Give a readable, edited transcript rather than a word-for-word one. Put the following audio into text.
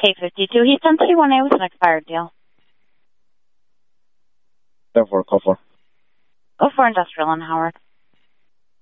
K52. He's done 31A with an expired deal. Therefore, go for. Go for Industrial and Howard.